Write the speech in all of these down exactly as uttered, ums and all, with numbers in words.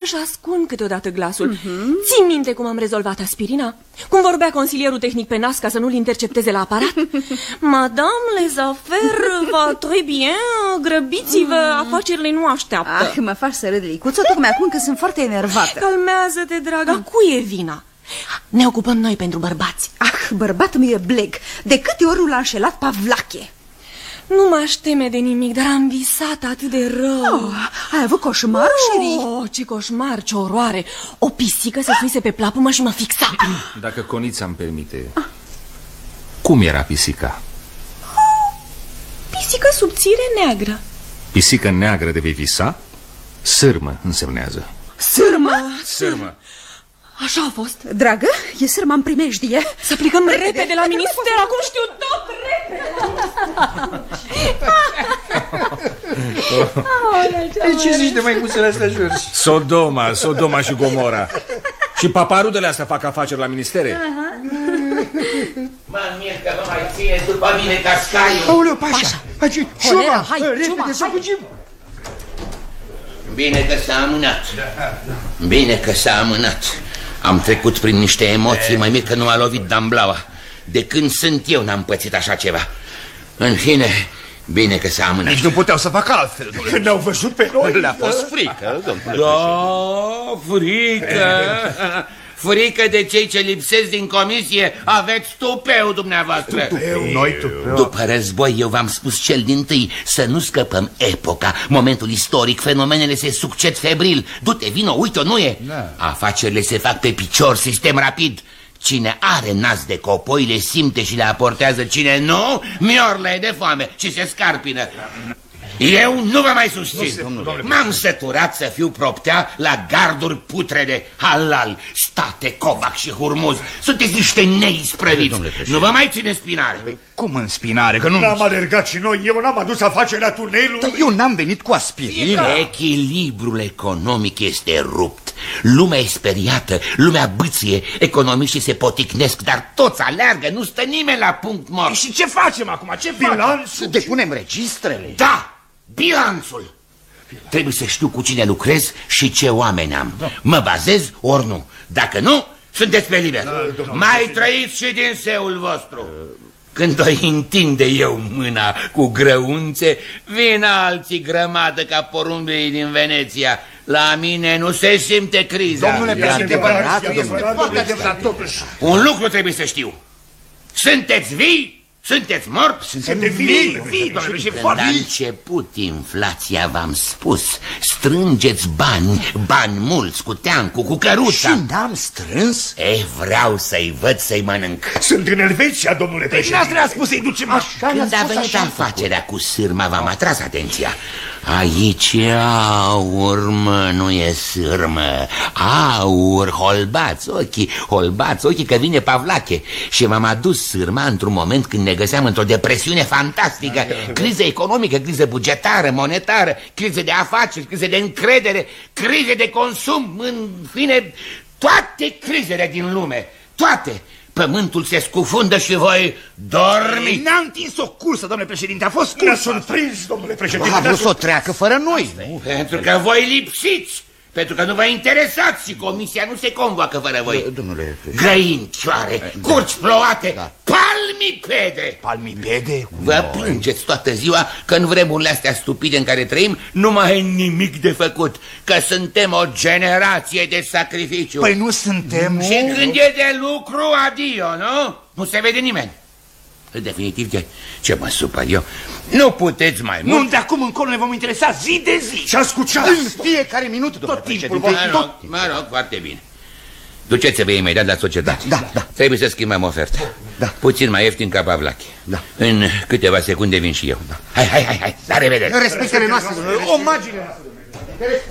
și ascund câteodată glasul. mm-hmm. Ții minte cum am rezolvat aspirina? Cum vorbea consilierul tehnic pe nas ca să nu-l intercepteze la aparat? Madame, les affaires va très bien. Grăbiți-vă, mm. afacerile nu așteaptă. Ah, mă faci să râd, Licuță, tocmai acum că sunt foarte enervată. Calmează-te, draga, mm. cui e vina? Ne ocupăm noi pentru bărbați. Ah, bărbatul meu e bleg. De câte ori nu l-a înșelat Pavlache? Nu m-aș teme de nimic, dar am visat atât de rău. Oh, ai avut coșmar, Șeri? Oh, ce coșmar, ce oroare. O pisică se suise pe plapumă și mă fixa. Dacă Conița îmi permite, ah. cum era pisica? Oh, pisică subțire neagră. Pisică neagră de vei visa? Sârmă însemnează. Sârmă? Sârmă. Așa a fost. Dragă, e sârma în primejdie. Să plecăm repede, repede la minister, acum știu tot, repede. Ce zici de măicuțele astea, George? Sodoma, Sodoma și Gomora. Și paparudele astea fac afaceri la ministere? Mă mir că vă mai ține după mine cascaiul. Aoleu, Pașa, Pașa, Ciuma, hai, repede să fugim. Bine că s-a amânat. Bine că s-a amânat. Am trecut prin niște emoții, mai mic că nu a lovit Damblaua. De când sunt eu n-am pățit așa ceva. În fine, bine că s-a amânat. Nici nu puteau să facă altfel. Când ne-au văzut pe noi. Le-a fost frică, domnule. Da, frică. Frică de cei ce lipsesc din comisie. Aveți tupeu dumneavoastră. Tupeu, noi tupeu. După război eu v-am spus cel dintâi să nu scăpăm epoca, momentul istoric. Fenomenele se succed febril. Du-te, vino, uite-o, nu e? Da. Afacerile se fac pe picior, sistem rapid. Cine are nas de copoi le simte și le aportează. Cine nu, miorle de foame și se scarpină. Eu nu vă mai susțin. M-am săturat să fiu proptea la garduri putrede. Halal, State, Covac și Hurmuz. Sunteți niște neisprăviți. Nu vă mai ține spinare. Păi, cum în spinare? Că nu n-am alergat și noi. Eu n-am adus afacerea tunelului. Dar eu n-am venit cu aspirină. Echilibrul economic este rupt. Lumea e speriată, lumea bâție. Economiștii se poticnesc, dar toți aleargă. Nu stă nimeni la punct mort. Și ce facem acum? Ce bilanțul? Depunem registrele. Da! Bilanțul. Trebuie să știu cu cine lucrez și ce oameni am. Da. Mă bazez ori nu. Dacă nu, sunteți pe liber. Da, mai trăiți și din seul vostru. Când o întinde eu mâna cu grăunțe, vin alții grămadă ca porumbei din Veneția. La mine nu se simte criza. Domnule președinte, un lucru trebuie să știu. Sunteți vii? Sunteți morți? Suntem vii, vii, doamne, și foarte. Când a început inflația, v-am spus, strângeți bani, bani mulți, cu teancul, cu căruța. Și n-am strâns? E, vreau să-i văd să-i mănânc. Sunt în Elveția, domnule președinte. Păi n-ați spus să-i ducem așa. Când a venit afacerea cu sârma, v-am atras atenția. Aici e aur, mă, nu e sârmă. Aur, holbați ochii, holbați ochii că vine Pavlache. Și m-am adus sârma într-un moment când ne găseam într-o depresiune fantastică. Criză economică, criză bugetară, monetară, criză de afaceri, criză de încredere, crize de consum, în fine, toate crizele din lume, toate. Pământul se scufundă și voi dormi. N-a întins o cursă, domnule președinte, a fost cursă. Ne-a surprins, domnule președinte. A vrut să o treacă fără noi. Pentru că voi lipsiți. Pentru că nu vă interesați și comisia nu se convoacă fără voi. Domnule Găini cioare, curci plouate, da. Palmipede. Palmipede? Vă plângeți toată ziua că în vremurile astea stupide în care trăim nu mai e nimic de făcut. Că suntem o generație de sacrificiu. Păi nu suntem. Și când e de lucru, adio, nu? Nu se vede nimeni. În definitiv, ce, ce mă supăr eu? Nu puteți mai mult. Nu, de acum încolo ne vom interesa zi de zi. Ceas cu ceas. În fiecare minut, domnule președinte. Mă rog, mă rog, foarte bine. Duceți-vă imediat la societate. Da, da, da. Trebuie să schimbăm oferta. Da. Puțin mai ieftin ca Pavlache. Da. În câteva secunde vin și eu. Da. Hai, hai, hai, hai, la revedere. Respectele noastre, omagiile noastre.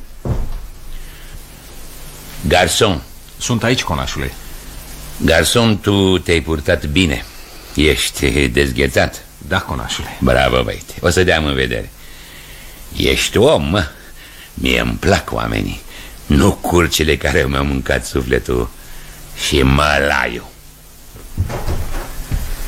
Garson. Sunt aici, conașule. Garson, tu te-ai purtat bine. Ești dezghețat. Da, conașule. Bravo, băiete, o să deam în vedere. Ești om, mă. Mie îmi plac oamenii. Nu curcile care mi-au mâncat sufletul și mălaiul.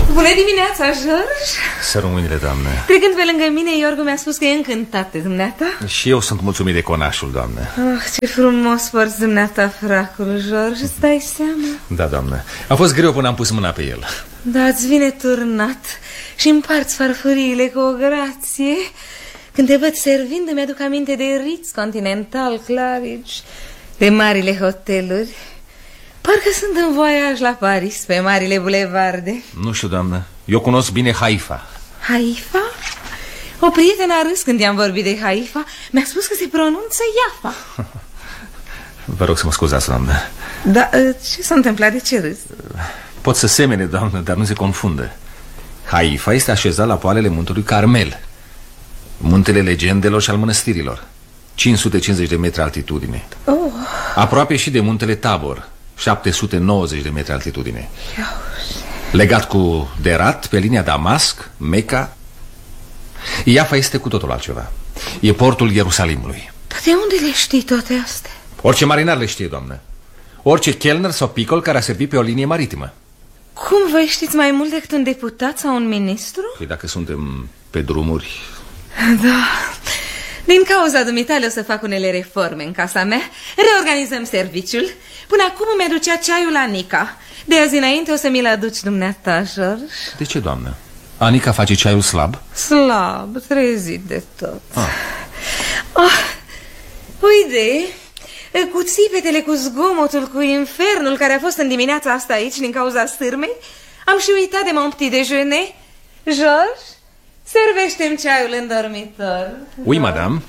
Bună dimineața, George. Să rămâinile, doamnă. Trecând pe lângă mine, Iorgu mi-a spus că e încântat de dumneata. Și eu sunt mulțumit de conașul, doamnă. Oh, ce frumos porți dumneata fracul, George, îți dai seama? Da, doamnă. A fost greu până am pus mâna pe el. Da, îți vine turnat și împarți farfuriile cu o grație. Când te văd servind, îmi aduc aminte de Ritz, Continental, Claridge, de marile hoteluri. Parcă sunt în voiaj la Paris, pe marile bulevarde. Nu știu, doamnă. Eu cunosc bine Haifa. Haifa? O prietenă a râs când i-am vorbit de Haifa. Mi-a spus că se pronunță Iafa. Vă rog să mă scuzați, doamnă. Da, ce s-a întâmplat? De ce râs? Pot să semene, doamnă, dar nu se confundă. Haifa este așezat la poalele muntelui Carmel, muntele legendelor și al mănăstirilor, cinci sute cincizeci de metri altitudine. Oh. Aproape și de muntele Tabor, șapte sute nouăzeci de metri altitudine. Legat cu Derat, pe linia Damasc, Mecca. Iafa este cu totul altceva. E portul Ierusalimului. Dar de unde le știi toate astea? Orice marinar le știe, doamnă. Orice chelner sau picol care a servit pe o linie maritimă. Cum voi știți mai mult decât un deputat sau un ministru? Păi dacă suntem pe drumuri... Da. Din cauza dumitale o să fac unele reforme în casa mea. Reorganizăm serviciul. Până acum îmi aducea ceaiul Anica. De azi înainte o să mi-l aduci dumneata, George. De ce, doamnă? Anica face ceaiul slab? Slab, trezit de tot. ah. Oh, uite, cu țipetele, cu zgomotul, cu infernul care a fost în dimineața asta aici din cauza stârmei, am și uitat de mon petit déjeuner. George, servește-mi ceaiul în dormitor. Oui, madame.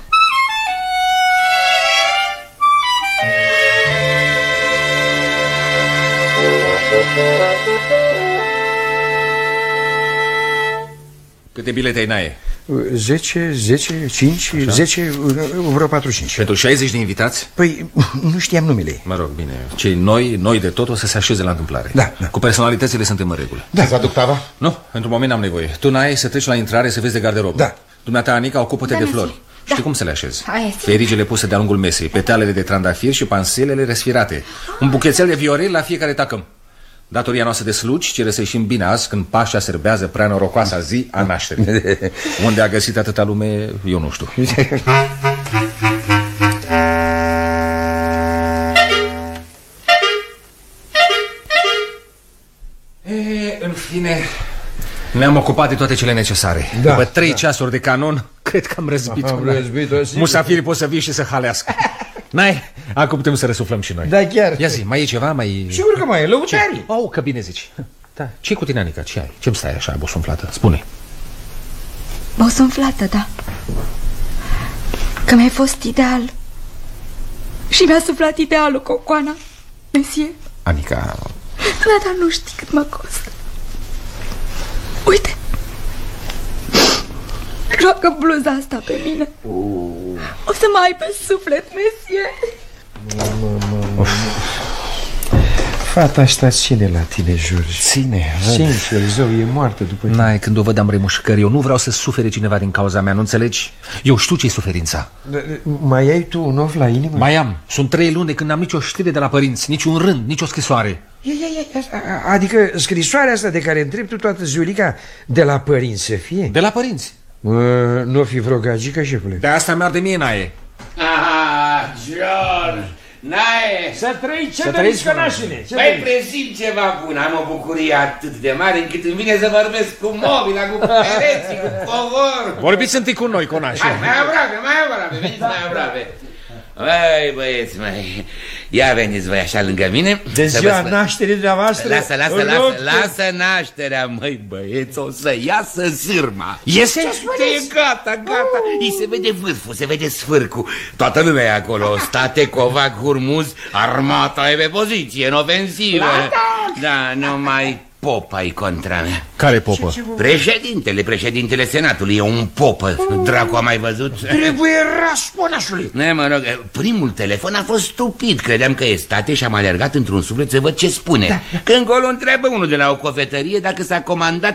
Câte bilete ai, Nae? zece, zece, cinci, zece, vreo patru cinci. Pentru șaizeci de invitați? Păi, nu știam numele. Mă rog, bine. Cei noi, noi de tot, o să se așeze la întâmplare. Da, da. Cu personalitățile suntem în regulă. Da, să aduc tava? Nu, pentru moment n-am nevoie. Tu, Nae, să treci la intrare să vezi de garderobă. Da. Dumneata, Anica, ocupă-te Da, de mersi. flori. Da. Știi cum să le așezi? Hai, Fericele puse de-a lungul mesei, petalele de trandafir și panselele resfirate. Un buchețel de viorel la fiecare tacâm. Datoria noastră de slugi cere să ieșim bine azi când Pașa serbează prea norocoasa zi a nașterii. Unde a găsit atâta lume, eu nu știu. E, în fine, ne-am ocupat de toate cele necesare. Da, După trei da. ceasuri de canon, cred că am răzbit. Am răzbit-o, sigur. Musafirii pot să vii și să halească. N-ai, acum putem să răsuflăm și noi. Da, chiar. Ia zi, mai e ceva? Mai... Sigur că mai e, lăutarii. Oh, că bine zici. Da. Ce-i cu tine, Anica? Ce ai? Ce-mi stai așa, bosunflată? Spune. Bosunflată, da. Că mi-ai fost ideal. Și mi-a suflat idealul, Cocoana. Mesie. Anica... Da, dar nu știi cât mă costă. Uite. Joacă bluza asta pe mine. O să mă ai pe suflet, Mesie. Fata asta ține la tine, George. Ține, Sincer, zău, e moartă după tine. N-ai, când o văd am remușcări. Eu nu vreau să sufere cineva din cauza mea, nu înțelegi? Eu știu ce-i suferința. Mai ai tu un of la inimă? Mai am. Sunt trei luni de când n-am nicio știre de la părinți, nici un rând, nici o scrisoare. Ia, ia, ia. Adică scrisoarea asta de care întrebi tu toată ziulica, de la părinți să fie? De la părinți. Nu o fi vreo gagică, șefule? De asta mi-ar de mie, Nae. Ah, George, Nae! Să trăi, ce Să doriți, trăiți, cănașine? Mai prezint ceva bun, am o bucurie atât de mare încât îmi vine să vorbesc cu mobila, cu pereții, cu covor. Vorbiți întâi cu noi, conașe. Hai, mai aproape, mai aproape, veniți mai aproape. Vai, băieți, mai... Ia veniți voi așa lângă mine. De să ziua vă... nașterii dumneavoastră. Lasă, lasă, în lasă, loc- lasă nașterea, măi, băieți, o să iasă sârma. Iese? E gata, gata. Îi se vede vârful, se vede sfârcul. Toată lumea e acolo. State, Covac, Hurmuz, armata e pe poziție, în ofensivă. Da, numai popa-i contra mea. Care popă? Președintele, președintele Senatului, e un popă. Dracu, a mai văzut? Trebuie rasponașului. Ne, mă rog, primul telefon a fost stupid. Credeam că e state și am alergat într-un suflet să văd ce spune. Da, da. Când gol întreabă unul de la o cofetărie dacă s-a comandat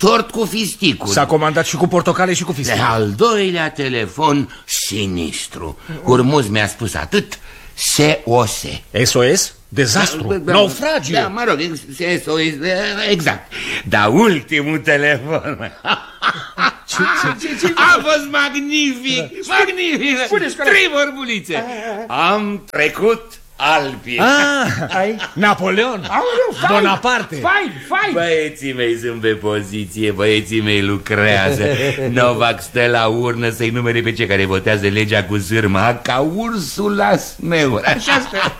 tort cu fisticuri. S-a comandat și cu portocale și cu fisticuri. De al doilea telefon sinistru. Urmuz mi-a spus atât. S O S. S O S? Dezastru, naufragiu. Da, mă rog, S O S, exact. Dar ultimul telefon ce, ce, ce, ce? a fost magnific. Magnific. Trei vorbulițe. Am trecut Alpii. Ah, ai? Napoleon. Aoleu, Bonaparte. Fain, fain. Băieții mei sunt pe poziție, băieții mei lucrează. Novak stă la urnă să-i numere pe cei care votează legea cu zârma, ca ursul la smeuri. Așa stă.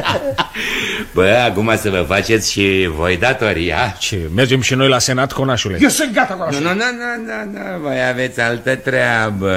Bă, acum să vă faceți și voi datoria. Ce, mergem și noi la Senat, conașule? Eu sunt gata, conașule. Nu, nu, nu, nu, nu, voi aveți altă treabă.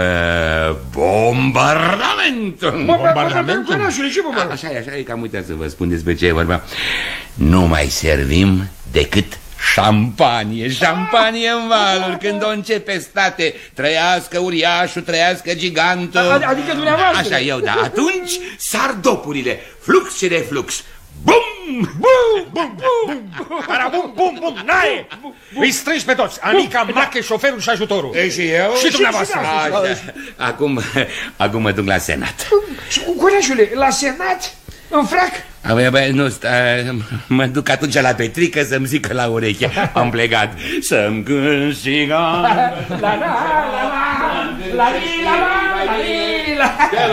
Bombardamentul. Bombardamentul? Conașule, ce bombardament? Așa e, așa e, că am uitat să vă spun despre ce e vorba. Nu mai servim decât șampanie, șampanie în valuri. Când o începe state, trăiască uriașul, trăiască gigantul. Adică dumneavoastră. Așa eu, dar atunci sar dopurile, flux și reflux. Bum! Bum! Bum! Bum! Parabum! Bum! Bum! Nae! Îi strângi pe toți. Anica, Mache, șoferul și ajutorul. E și eu? Și dumneavoastră. Acum, acum mă duc la Senat. Conașule, la Senat? În frac? Băi, băi, nu, sta, mă duc atunci la Petrică să-mi zică la ureche. Am plecat. Să-mi câștigăm. La la la la la la la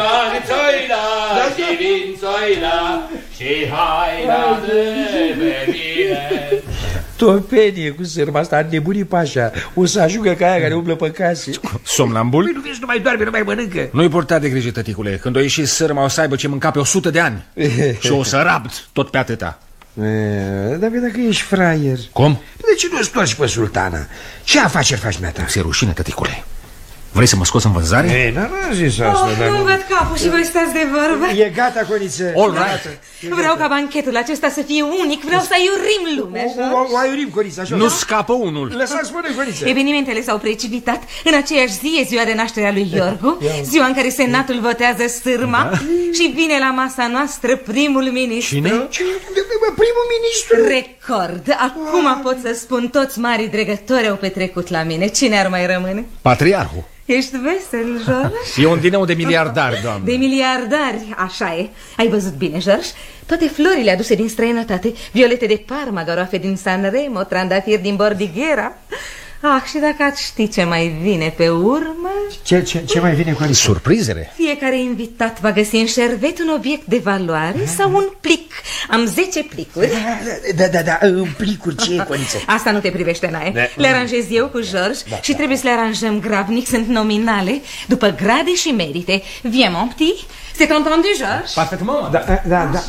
la și vințoila și haina de pe mine. Topenie cu sârma asta, a nebunit Pașa. O să ajungă ca aia care umblă pe case. Somnambul? Păi nu vezi, nu mai doarme, nu mai mănâncă. Nu-i purta de grijă, tăticule. Când o ieși sârma o să aibă ce mânca pe o sută de ani. Și o să rabd tot pe atâta. E, dar dacă ești fraier. Cum? De ce nu-ți torci pe sultana? Ce afaceri faci, mea ta? Ți-e rușine, tăticule. Vrei să mă scoți în vânzare? Ei, n-am zis asta, oh, dar nu văd capul și voi stați de vorbă. E gata, Coniță. All right. Vreau ca banchetul acesta să fie unic. Vreau să iurim lumea. O, o, o aiurim, Coniță, așa. Nu scapă unul. Lăsați spune, Coniță. Evenimentele s-au precipitat. În aceeași zi e ziua de naștere a lui Iorgu, ziua în care Senatul votează sârma, da? Și vine la masa noastră primul ministru. Cine? Primul ministru? Record. Acum pot să spun, toți marii dregători au petrecut la mine. Cine ar mai rămâne? Patriarhul. Ești vesel, George? E un dineu de miliardari, doamnă. De miliardari, așa e. Ai văzut bine, George? Toate florile aduse din străinătate, violete de Parma, garoafe din Sanremo, trandafiri din Bordighera. Ah, și dacă ați ști ce mai vine pe urmă... Ce, ce, ce mai vine, Coniță? Surprizele. Fiecare invitat va găsi în șervet un obiect de valoare sau un plic. Am zece plicuri. Da, da, da, în plicuri, ce e, Coniță? Asta nu te privește, Nae. Da. Le aranjez eu cu George, da, și da, trebuie să le aranjăm grabnic, sunt nominale, după grade și merite. Viens, mon petit. C'est entendu, George? Parfaitement. Da, da, da.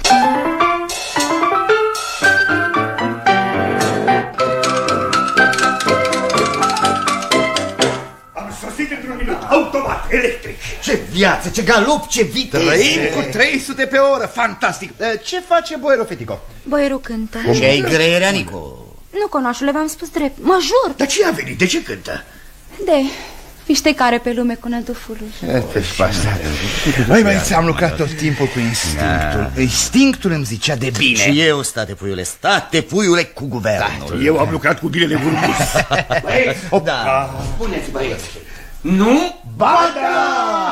Automat, electric. Ce viață, ce galop, ce viteză. Trăim cu trei sute pe oră, fantastic. Ce face boierul, Fetico? Boierul cântă. Ce-ai greierea, Nico? Nu, conașule, v-am spus drept, mă jur. Dar ce a venit? De ce cântă? De fiștecare pe lume cu nădufului. Băi, mai ți-am lucrat tot timpul cu instinctul. Da. Instinctul îmi zicea de bine. Și eu, state puiule, state puiule cu guvernul. Da, eu am lucrat cu binele Vârmus. Băieți, da. Spuneți, băieți. Nu? Ba da!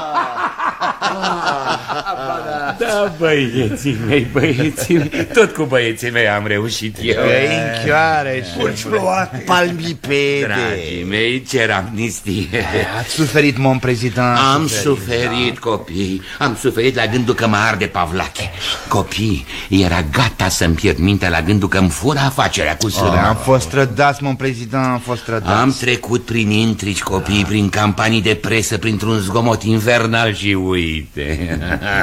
Da, băieții mei, băieții mei. Tot cu băieții mei am reușit eu. Închioare și Purci plouate, palmipede. Dragii mei, cer amnistie. Ați suferit, mon prezident. Am suferit, copii. Am suferit la gândul că mă arde Pavlache. Copii, era gata să-mi pierd mintea la gândul că îmi fură afacerea cu sârma. Am fost trădați, mon prezident, am fost trădați. Am trecut prin intrici, copii, prin campanii de presă, printr-un zgomot infernal și uite.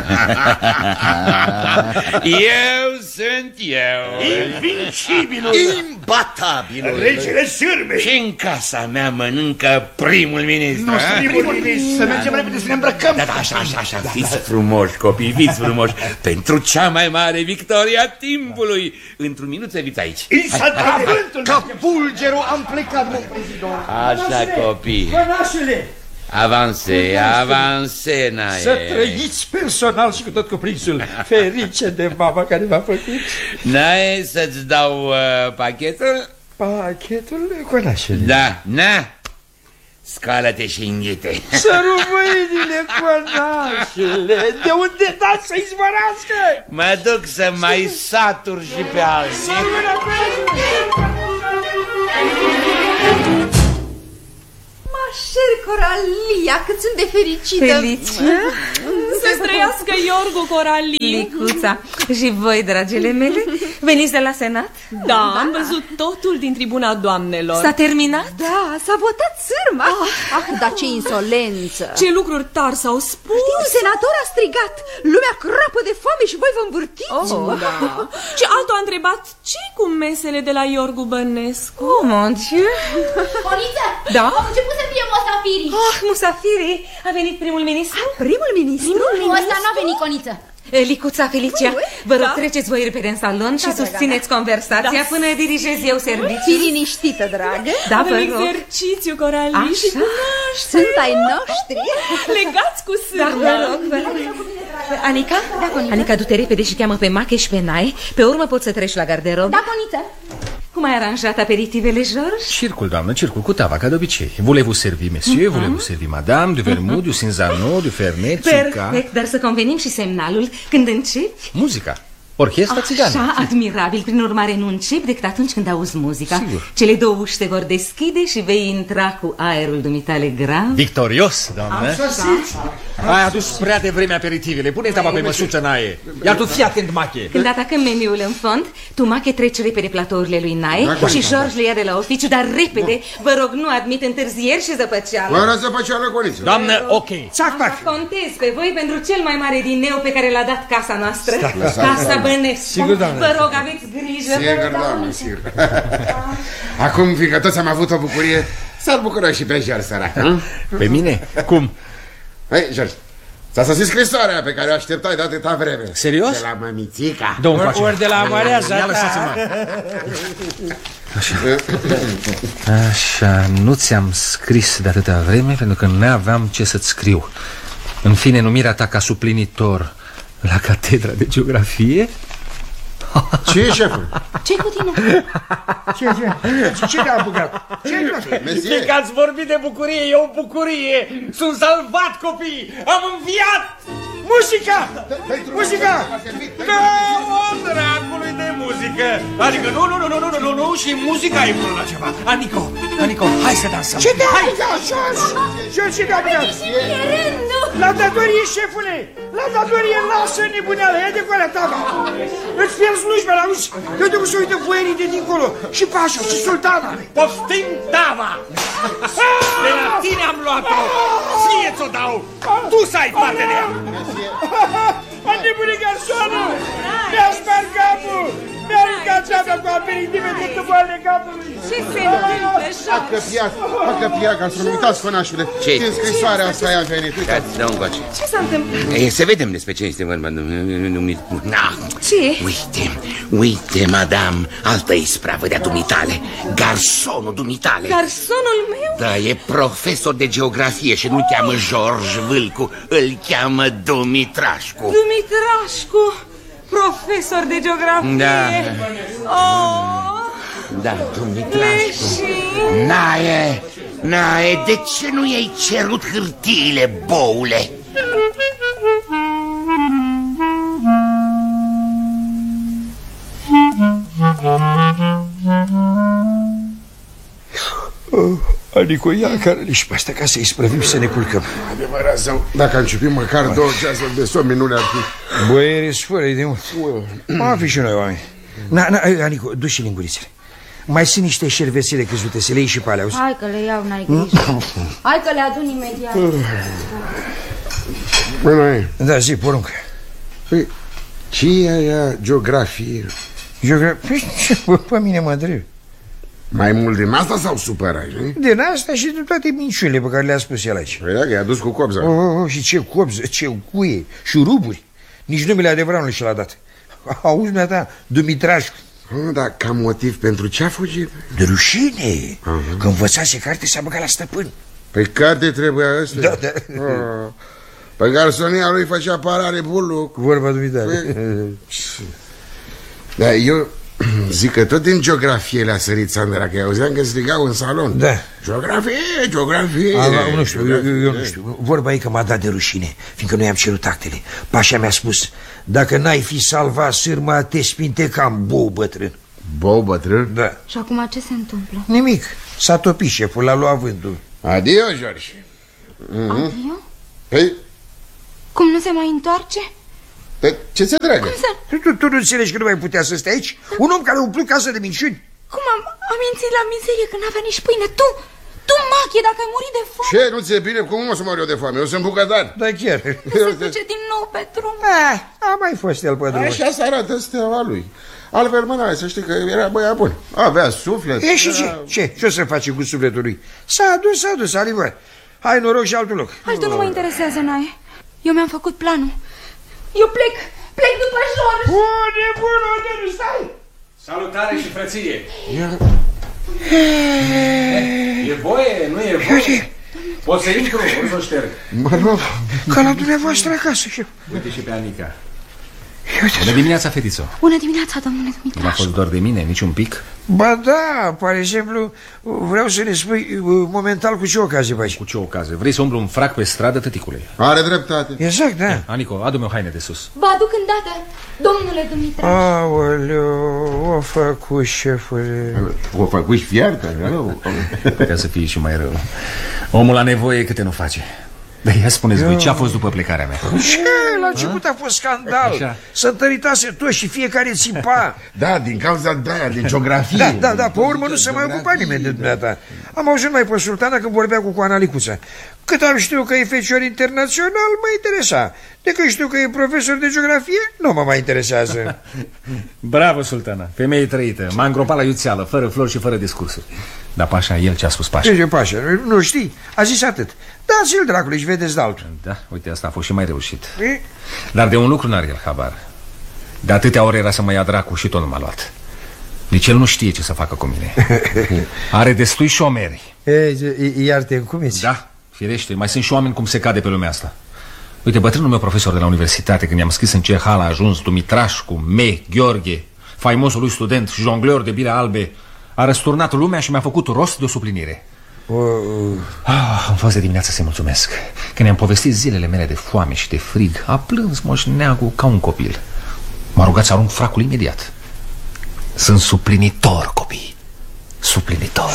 Eu sunt eu, invincibilul, imbatabilul, regele sârmei. și în casa mea mănâncă primul ministru. Nu, primul ministru. Să mergem repede să ne îmbrăcăm. Da, da, așa, așa, așa, fiți frumoși, copii, fiți frumoși. Pentru cea mai mare victorie a timpului. Într-un minut să fiți aici. Ca fulgerul am plecat, mon prezident. Așa, copii. Conașule! Avanse, avanse, Nae. Să trăiți personal și cu tot cuprinsul. Ferice de mama care v-a făcut. Nae, să-ți dau uh, pachetul. Pachetul, conașele. Da, na. Scală-te și înghite. Să rămâinile, conașele. De unde dați să izvorască? Mă duc să mai satur și pe alții. Mașer, Coralia, cât sunt de fericită. Felicia. Să străiască Iorgu, Coralie. Licuța. Și voi, dragile mele, veniți de la Senat? Da, da, am văzut totul din tribuna doamnelor. S-a terminat? Da, s-a votat sârma. Ah, ah, dar ce insolență. Ce lucruri tari s-au spus. Știi, un senator a strigat: lumea crapă de foame și voi vă învârtiți. Oh, da. Și altul a întrebat: ce cu mesele de la Iorgu Bănescu? Oh, mon Dieu. Coniță, da? Au început să fie musafirii. Ah, musafirii. A venit primul ministru? Primul ministru? Nu, ăsta n-a venit, Coniță. Licuța, Felicia, vă rog, da? Treceți voi repede în salon da, și susțineți da, conversația da. Până dirigez eu serviciul. Fii liniștită, dragă. Da, vă rog. Exercițiu, Coralie, și cunoaște. Sunt ai noștri. Legați cu sârma. Da, vă rog, vă rog. Anica? Da, Coniță. Anica, du-te repede și cheamă pe Mache și pe Nae. Pe urmă poți să treci la garderob. Da, Coniță. Cum ai aranjat aperitivele, Georges? Circul, doamnă, circul, cu tava, ca de obicei. Voulez-vous servir, monsieur, uh-huh. voulez-vous servir, madame, du vermouth, du cinzano, du fernet, perfect, dar să convenim și semnalul. Când începi? Muzica. Orchestra țigană. Așa, admirabil. Prin urmare, nu încep decât atunci când auzi muzica. Sigur. Cele două uși se vor deschide și vei intra cu aerul dumitale grav. Victorios, doamnă. Ai adus prea devreme aperitivele. Pune tava pe măsuță, Nae. Iar tu fii atent, Mache. Când atacăm meniul în fond, tu, Mache, treci repede platourile lui Nae și Georges le ia de la oficiu, dar repede. Vă rog, nu admit întârzieri și zăpăceală. Fără zăpăceală, Coniță. Doamnă, ok. Contez pe voi pentru cel mai mare dineu pe care l-a dat casa noastră. Casa Bănescu. Sigur, doamnă. Vă rog, aveți grijă. Sigur, doamnă, sigur. Acum, fiindcă toți am avut o bucurie, s-ar bucura și pe George, sărac. Pe mine? Cum? Hai, George, ți-a sosit scrisoarea pe care o așteptai de atâta vreme. Serios? De la mămițica. Ori, ori de la Mareaza. Așa. Așa, nu ți-am scris de atâta vreme pentru că n-aveam ce să-ți scriu. În fine, numirea ta ca suplinitor la catedra de geografie. Ce e, șeful? Ce-i cu tine? Ce, ce? Ce te-a apucat? Ce-i Fiindcă ați vorbit de bucurie, e o bucurie. Sunt salvat, copii. Am înviat. Muzica! Muzica! Da, o dracului de muzică. Adică nu, nu, nu, nu, nu, nu, nu, și muzica e bună la ceva. Anico, Anico, hai să dansăm. Ce te-a apucat, George? George, ce te-a apucat? La datorie, șefule! La datorie, lasă nebuneala, ia de coalea ta. Îți pierzi slujba, la auzi? Eu te să uită voierii de dincolo. Și Pașa, și Sultana. Poftim tava! De la tine am luat-o. Ție ți-o dau. Tu să ai parte de ea. A nebunit garsoană! Mi-a spart capul! Mi-a aruncat geaba cu aperitive de tăboale capului! Ce se întâmplă, Hacă piac, hacă piac, să nu uitați, conașule. Ce? Din scrisoarea asta i-a venit. Dă un goce. Ce s-a întâmplat? E, să vedem despre ce este vorba. Ce? Uite, uite, madame, altă ispravă de-a dumitale. Garsonul dumitale. Garsonul meu? Da, e profesor de geografie și nu-l cheamă George Vâlcu, îl cheamă Dumitrașcu. Dumitrașcu, profesor de geografie. Da. Oh. Da, Dumitrașcu. Nae, Nae, de ce nu i-ai cerut hârtiile, boule? Oh, adică ia care-le și pe astea ca să-i sprăvim și să ne culcăm. Adevărat, zău, dacă am ciupit măcar două ceasuri de somn, nu le-ar fi. Băiere, sfără de mult. Am fi și noi oameni. Na, na, Anico, du-și lingurițele. Mai sunt niște șervesele căzute, să le iei și pe alea, auzi? Hai că le iau, n-ai grijă. Hai că le adun imediat. Bă, noi. Da, zi, poruncă. Păi, ce e aia geografie? Geografie? Păi, pe mine mă întreb. Mai mult din asta sau supărai, nu? Din asta și din toate minciunile pe care le-a spus el aici. Păi da, că i-a dus cu copza. Oh, oh, și ce copză, ce cuie, șuruburi. Nici numele adevărat nu și l-a dat. Auzi, mea ta, Dumitrașcu. Oh, dar ca motiv pentru ce a fugit? De rușine. Uh-huh. Că învățase carte s-a băgat la stăpân. Pe carte trebuia ăsta? Da, da. Oh. Pe garsonia lui făcea parare buluc. Vorba dumitare. Da, eu Zic că tot din geografie le-a sărit Sandra, că auzeam că strigau în salon. Da. Geografie, geografie. A, nu știu, geografie. Eu, eu nu știu. Vorba e că m-a dat de rușine, fiindcă nu i-am cerut actele. Pașa mi-a spus, dacă n-ai fi salvat sârma, te spintecam, bou bătrân. Bou bătrân? Da. Și acum ce se întâmplă? Nimic. S-a topit șeful, l-a luat vântul. Adio, George. Mm-hmm. Adio? Păi? Cum nu se mai întoarce? Păi, ce ți-e dragă? Cum să... Tu, tu nu înțelegi că nu mai putea să stai aici? Un om care a umplut casa de minciuni? Cum am, am mințit la mizerie că n-avea nici pâine? Tu, tu, Machie, dacă ai murit de foame... Ce, nu ți-e bine? Cum o să mor eu de foame? Eu sunt bucătar. Da, chiar. Se duce din nou pe drum. Ah, a mai fost el pe drum. Așa se arată steaua lui. Altfel, mă, să știi că era băiat bun. Avea suflet. E și ce? Ce? Ce o să face cu sufletul lui? S-a dus, s-a dus, Alivor. Hai noroc și altul loc. Altul nu mă interesează, Nae. Eu mi-am făcut planul. Eu plec, plec după George. Bune, bună, de stai! Salutare și frăție! E voie, nu e voie? Poți să intru, o să o șterg. Mă rog. Ca la dumneavoastră acasă, șef. Uite și pe Anica. Bună dimineața, fetițo. Bună dimineața, domnule Dumitraș. Nu a fost doar de mine, nici un pic? Ba da, par exemplu, vreau să ne spui momental cu ce ocazie faci. Cu ce ocazie? Vrei să umblu un frac pe stradă, tăticule? Are dreptate. Exact, da. Eh, Anico, adu-mi o haine de sus. Vă aduc îndată, domnule Dumitraș. Aoleu, o făcut, șefule. O făcut și fiartă, rău. Putea să fie și mai rău. Omul la nevoie câte nu face. Dar ia spuneți voi, ce a fost după plecarea mea? Ce? La început a fost scandal. Așa. Să întăritase toți și fiecare țipa. Da, din cauza de-aia, de geografie. Da, da, da, pe urmă nu se mai ocupa nimeni de dumneata. Am auzit mai pe sultana când vorbea cu Coana Licuța. Cât am știut că e fecior internațional, mă interesa. De când știu că e profesor de geografie, nu mă mai interesează. Bravo, sultana, femeie trăită. M-a îngropat la iuțeală, fără flori și fără discursuri. Dar Pașa, el ce a spus Pașa? Ce Pașa? Nu știi? A zis atât. Dați-l dracului și vedeți de altul. Da, uite, asta a fost și mai reușit. E? Dar de un lucru n-are el habar. De atâtea ori era să mă ia dracu și tot nu m-a luat. Deci el nu știe ce să facă cu mine. Are destui șomeri. Iar te încumiți? Da, firește, mai sunt și oameni cum se cade pe lumea asta. Uite, bătrânul meu profesor de la universitate, când i-am scris în ce hal a ajuns Dumitrașcu, Me, Gheorghe, faimosul lui student, jongleur de bile albe, a răsturnat lumea și mi-a făcut rost de o suplinire. Uh, uh. Ah, am fost de dimineață să-i mulțumesc. Când i-am povestit zilele mele de foame și de frig, a plâns moșneagul ca un copil. M-a rugat să arunc fracul imediat. Sunt suplinitor, copii. Suplinitor.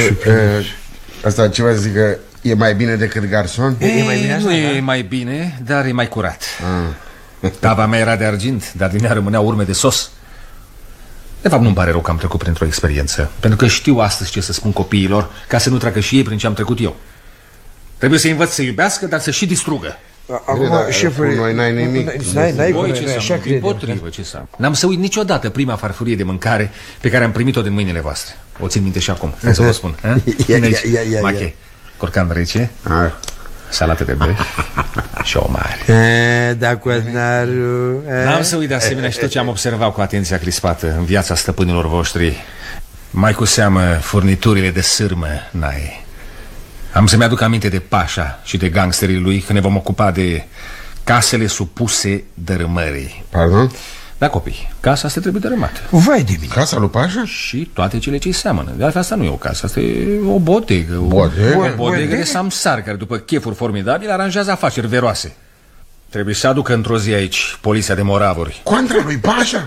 Asta ce vă zic că e mai bine decât garson? E, e mai bine așa, nu e mai bine, dar e mai curat. ah. Tava mea era de argint, dar din ea rămânea urme de sos. De fapt, nu-mi pare rău că am trecut printr-o experiență, pentru că știu astăzi ce să spun copiilor, ca să nu treacă și ei prin ce am trecut eu. Trebuie să-i învăț să iubească, dar să și distrugă. Acum, da, șefule, noi n-ai nimic. N-ai voi ce să am, împotrivă, ce să am. N-am să uit niciodată prima farfurie de mâncare pe care am primit-o din mâinile voastre. O țin minte și acum, hai să vă spun. Mache, corcan rece, salată de băf și o mare. Da, coznaru. N-am să uit de asemenea și tot ce am observat cu atenția crispată în viața stăpânilor voștri. Mai cu seamă furniturile de sârmă, Nae. Am să-mi aduc aminte de Pașa și de gangsterii lui când ne vom ocupa de casele supuse dărâmării. Pardon? Da, copii, casa asta trebuie dărâmată. Vai de mine. Casa lui Pașa? Și toate cele ce-i seamănă. De altfel asta nu e o casă, asta e o bodegă. Bodegă? O bodegă de samsar care după chefuri formidabile aranjează afaceri veroase. Trebuie să aducă într-o zi aici poliția de moravuri. Contra lui Pașa?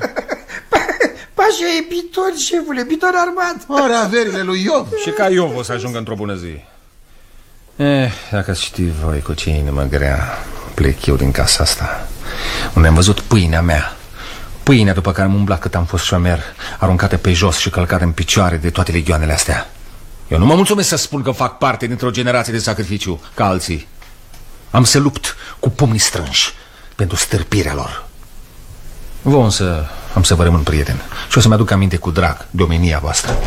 Pașa e pitor, șefule, pitor armat. Are averile lui Iov. Și ca Iov o să ajungă într-o bună zi. Eh, dacă știi voi cu ce inimă grea plec eu din casa asta, unde am văzut pâinea mea, pâinea după care am umblat cât am fost șomer, aruncată pe jos și călcată în picioare de toate legioanele astea. Eu nu mă mulțumesc să spun că fac parte dintr-o generație de sacrificiu ca alții. Am să lupt cu pumnii strânși pentru stârpirea lor. Vă însă am să vă rămân prieten și o să-mi aduc aminte cu drag de omenia voastră.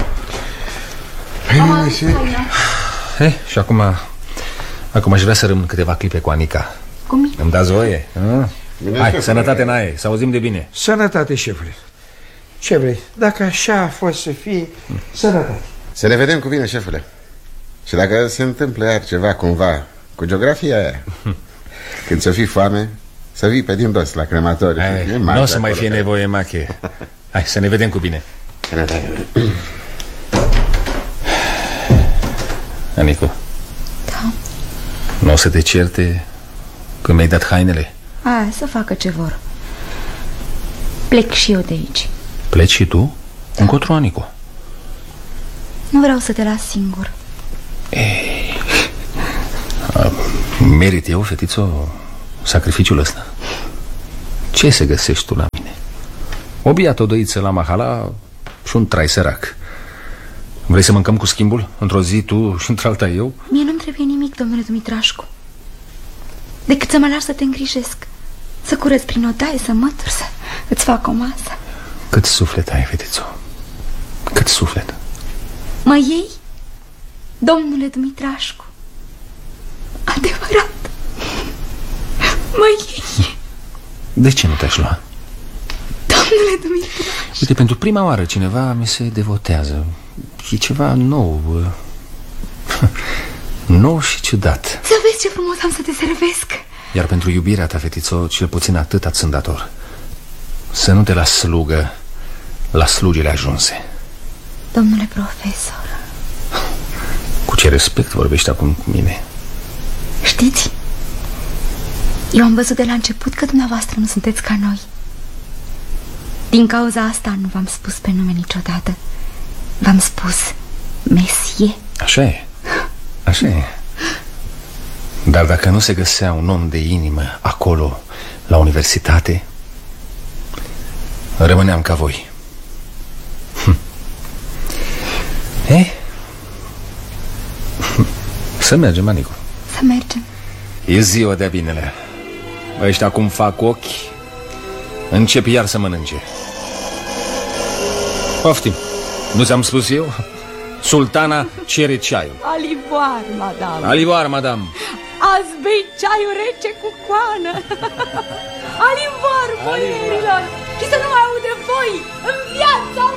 Eh, și acum Acum aș vrea să rămân câteva clipe cu Anica. Cu mine? Îmi dați voie? Hai, sănătate, Nae, să auzim de bine. Sănătate, șefule. Ce vrei? Dacă așa a fost să fie, sănătate. Să ne vedem cu bine, șefule. Și dacă se întâmplă iar ceva cumva cu geografia aia, când să fii foame, să vii pe din dos la crematoriu. Nu o să mai fie nevoie, Mache. Hai, să ne vedem cu bine. Anico. Da? Nu o să te certe când mi-ai dat hainele? Hai, să facă ce vor. Plec și eu de aici. Pleci și tu? Da. Încotro, Anico? Nu vreau să te las singur. Ei, merit eu, fetițo, sacrificiul ăsta? Ce să găsești tu la mine? O biată odăiță la mahala și un trai sărac. Vrei să mâncăm cu schimbul? Într-o zi tu și într-alta eu? Mie nu-mi trebuie nimic, domnule Dumitrașcu, decât să mă lași să te îngrijesc, să curăț prin odaie, să mături, să îți fac o masă. Cât suflet ai, fetițo? Cât suflet? Mă iei, domnule Dumitrașcu? Adevărat, mă iei. De ce nu te-aș lua? Domnule Dumitrașcu. Uite, pentru prima oară cineva mi se devotează. E ceva nou. Nou și ciudat. Să vezi ce frumos am să te servesc. Iar pentru iubirea ta, fetițo, cel puțin atât ați sunt dator. Să nu te las slugă la slugile ajunse. Domnule profesor. Cu ce respect vorbești acum cu mine? Știți, eu am văzut de la început că dumneavoastră nu sunteți ca noi. Din cauza asta nu v-am spus pe nume niciodată. V-am spus Mesie. Așa e, așa e. Dar dacă nu se găsea un om de inimă acolo, la universitate, rămâneam ca voi. hm. Eh? Să mergem, Anico. Să mergem. E ziua de-a binele. Ăștia acum fac ochi, încep iar să mănânce. Poftim. Nu ți-am spus eu? Sultana cere ceaiul. Alivoar, madame. Alivoar, madame. Azi bei ceaiul rece cu coană. Alivoar, boierilor. Și să nu mai aud de voi în viața